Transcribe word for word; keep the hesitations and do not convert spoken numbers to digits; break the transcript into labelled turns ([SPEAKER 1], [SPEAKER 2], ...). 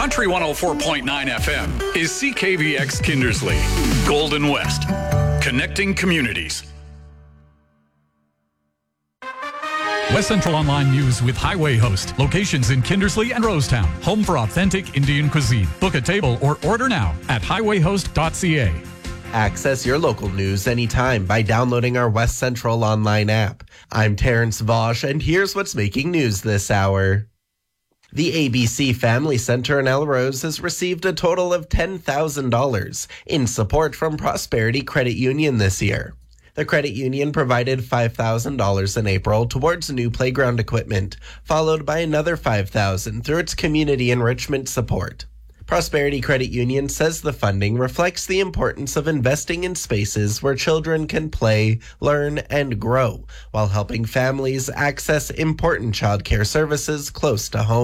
[SPEAKER 1] Country one oh four point nine F M is C K V X Kindersley, Golden West, connecting communities.
[SPEAKER 2] West Central Online News with Highway Host. Locations in Kindersley and Rosetown. Home for authentic Indian cuisine. Book a table or order now at highway host dot c a.
[SPEAKER 3] Access your local news anytime by downloading our West Central Online app. I'm Terrence Vosch, and here's what's making news this hour. The A B C Family Center in Elrose has received a total of ten thousand dollars in support from Prosperity Credit Union this year. The credit union provided five thousand dollars in April towards new playground equipment, followed by another five thousand dollars through its community enrichment support. Prosperity Credit Union says the funding reflects the importance of investing in spaces where children can play, learn, and grow, while helping families access important childcare services close to home.